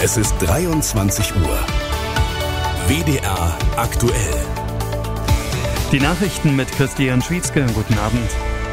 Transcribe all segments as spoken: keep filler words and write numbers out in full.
Es ist dreiundzwanzig Uhr. W D R aktuell. Die Nachrichten mit Christian Schwietzke. Guten Abend.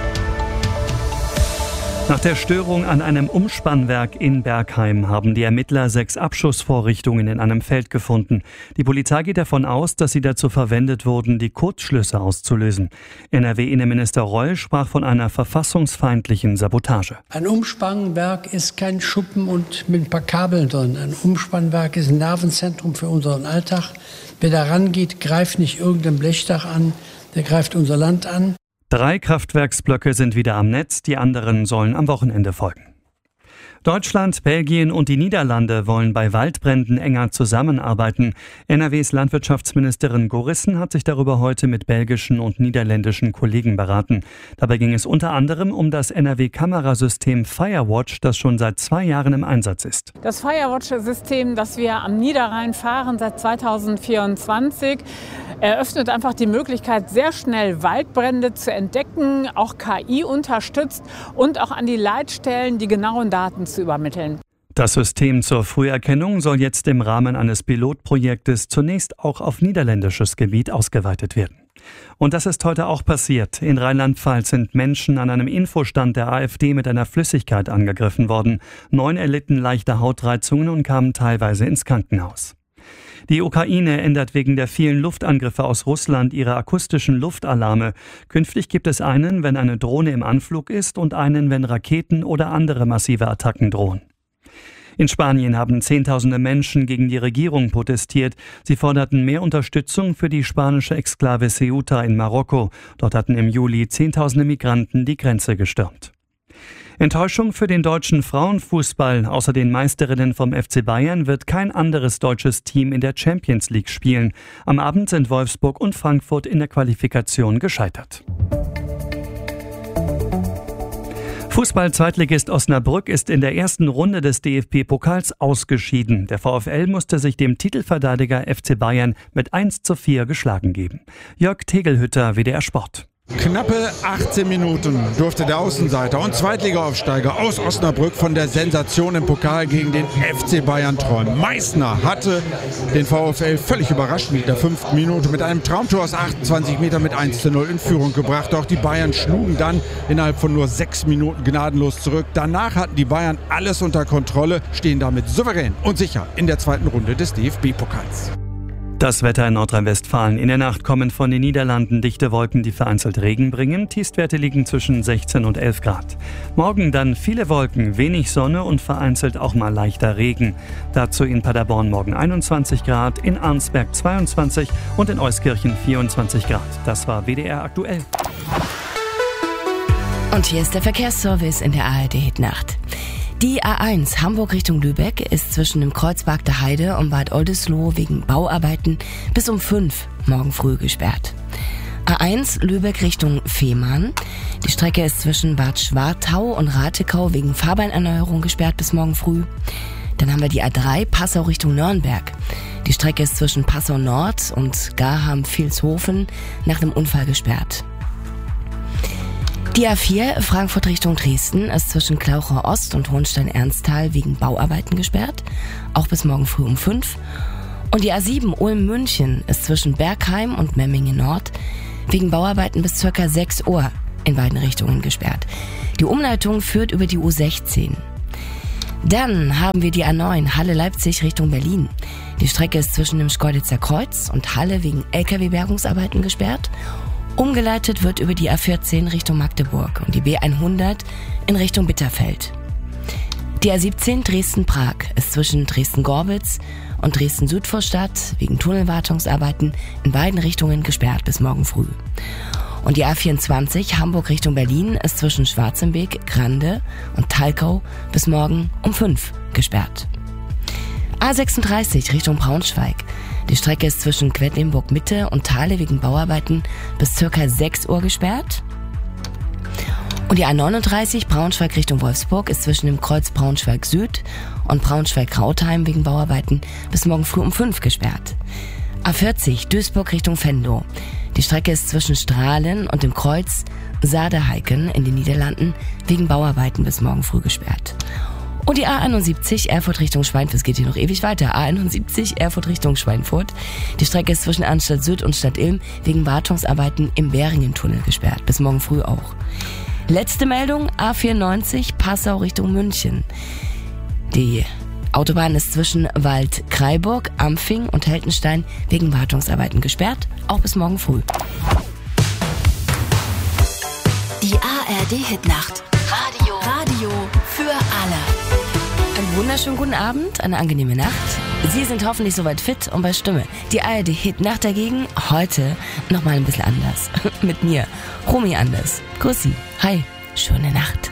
Nach der Störung an einem Umspannwerk in Bergheim haben die Ermittler sechs Abschussvorrichtungen in einem Feld gefunden. Die Polizei geht davon aus, dass sie dazu verwendet wurden, die Kurzschlüsse auszulösen. N R W-Innenminister Reul sprach von einer verfassungsfeindlichen Sabotage. Ein Umspannwerk ist kein Schuppen und mit ein paar Kabeln drin. Ein Umspannwerk ist ein Nervenzentrum für unseren Alltag. Wer da rangeht, greift nicht irgendein Blechdach an, der greift unser Land an. Drei Kraftwerksblöcke sind wieder am Netz, die anderen sollen am Wochenende folgen. Deutschland, Belgien und die Niederlande wollen bei Waldbränden enger zusammenarbeiten. N R Ws Landwirtschaftsministerin Gorissen hat sich darüber heute mit belgischen und niederländischen Kollegen beraten. Dabei ging es unter anderem um das N R W-Kamerasystem Firewatch, das schon seit zwei Jahren im Einsatz ist. Das Firewatch-System, das wir am Niederrhein fahren seit zweitausendvierundzwanzig, eröffnet einfach die Möglichkeit, sehr schnell Waldbrände zu entdecken, auch K I unterstützt und auch an die Leitstellen die genauen Daten zu übermitteln. Das System zur Früherkennung soll jetzt im Rahmen eines Pilotprojektes zunächst auch auf niederländisches Gebiet ausgeweitet werden. Und das ist heute auch passiert. In Rheinland-Pfalz sind Menschen an einem Infostand der AfD mit einer Flüssigkeit angegriffen worden. Neun erlitten leichte Hautreizungen und kamen teilweise ins Krankenhaus. Die Ukraine ändert wegen der vielen Luftangriffe aus Russland ihre akustischen Luftalarme. Künftig gibt es einen, wenn eine Drohne im Anflug ist, und einen, wenn Raketen oder andere massive Attacken drohen. In Spanien haben Zehntausende Menschen gegen die Regierung protestiert. Sie forderten mehr Unterstützung für die spanische Exklave Ceuta in Marokko. Dort hatten im Juli Zehntausende Migranten die Grenze gestürmt. Enttäuschung für den deutschen Frauenfußball. Außer den Meisterinnen vom F C Bayern wird kein anderes deutsches Team in der Champions League spielen. Am Abend sind Wolfsburg und Frankfurt in der Qualifikation gescheitert. Fußball-Zweitligist Osnabrück ist in der ersten Runde des D F B-Pokals ausgeschieden. Der VfL musste sich dem Titelverteidiger F C Bayern mit eins zu vier geschlagen geben. Jörg Tegelhütter, W D R Sport. Knappe achtzehn Minuten durfte der Außenseiter und Zweitligaaufsteiger aus Osnabrück von der Sensation im Pokal gegen den F C Bayern träumen. Meißner hatte den VfL völlig überrascht in der fünften Minute mit einem Traumtor aus achtundzwanzig Metern mit eins zu null in Führung gebracht. Auch die Bayern schlugen dann innerhalb von nur sechs Minuten gnadenlos zurück. Danach hatten die Bayern alles unter Kontrolle, stehen damit souverän und sicher in der zweiten Runde des D F B-Pokals. Das Wetter in Nordrhein-Westfalen. In der Nacht kommen von den Niederlanden dichte Wolken, die vereinzelt Regen bringen. Tiefstwerte liegen zwischen sechzehn und elf Grad. Morgen dann viele Wolken, wenig Sonne und vereinzelt auch mal leichter Regen. Dazu in Paderborn morgen einundzwanzig Grad, in Arnsberg zweiundzwanzig und in Euskirchen vierundzwanzig Grad. Das war W D R aktuell. Und hier ist der Verkehrsservice in der A R D-Hitnacht. Die A eins Hamburg Richtung Lübeck ist zwischen dem Kreuzberg der Heide und Bad Oldesloe wegen Bauarbeiten bis um fünf morgen früh gesperrt. A eins Lübeck Richtung Fehmarn. Die Strecke ist zwischen Bad Schwartau und Ratekau wegen Fahrbahnerneuerung gesperrt bis morgen früh. Dann haben wir die A drei Passau Richtung Nürnberg. Die Strecke ist zwischen Passau Nord und Garham-Vilshofen nach dem Unfall gesperrt. Die A vier Frankfurt Richtung Dresden ist zwischen Klauchau Ost und Hohenstein-Ernsthal wegen Bauarbeiten gesperrt, auch bis morgen früh um fünf. Und die A sieben Ulm-München ist zwischen Bergheim und Memmingen Nord wegen Bauarbeiten bis ca. sechs Uhr in beiden Richtungen gesperrt. Die Umleitung führt über die U sechzehn. Dann haben wir die A neun Halle-Leipzig Richtung Berlin. Die Strecke ist zwischen dem Schkeuditzer Kreuz und Halle wegen L K W-Bergungsarbeiten gesperrt. Umgeleitet wird über die A vierzehn Richtung Magdeburg und die B hundert in Richtung Bitterfeld. Die A siebzehn Dresden-Prag ist zwischen Dresden-Gorbitz und Dresden-Südvorstadt wegen Tunnelwartungsarbeiten in beiden Richtungen gesperrt bis morgen früh. Und die A vierundzwanzig Hamburg Richtung Berlin ist zwischen Schwarzenbeek, Grande und Talkau bis morgen um fünf gesperrt. A sechsunddreißig Richtung Braunschweig. Die Strecke ist zwischen Quedlinburg Mitte und Thale wegen Bauarbeiten bis ca. sechs Uhr gesperrt. Und die A neununddreißig Braunschweig Richtung Wolfsburg ist zwischen dem Kreuz Braunschweig Süd und Braunschweig-Krautheim wegen Bauarbeiten bis morgen früh um fünf gesperrt. A vierzig Duisburg Richtung Venlo. Die Strecke ist zwischen Strahlen und dem Kreuz Saarderheiken in den Niederlanden wegen Bauarbeiten bis morgen früh gesperrt. Und die A einundsiebzig Erfurt Richtung Schweinfurt, es geht hier noch ewig weiter. A einundsiebzig Erfurt Richtung Schweinfurt. Die Strecke ist zwischen Arnstadt Süd und Stadt Ilm wegen Wartungsarbeiten im Beringen-Tunnel gesperrt. Bis morgen früh auch. Letzte Meldung, A vierundneunzig Passau Richtung München. Die Autobahn ist zwischen Waldkraiburg, Ampfing und Heltenstein wegen Wartungsarbeiten gesperrt. Auch bis morgen früh. Die A R D-Hitnacht. Radio. Radio für alle. Einen wunderschönen guten Abend, eine angenehme Nacht. Sie sind hoffentlich soweit fit und bei Stimme. Die A R D-Hitnacht dagegen heute nochmal ein bisschen anders. Mit mir, Romy Anders. Grüß Sie. Hi, schöne Nacht.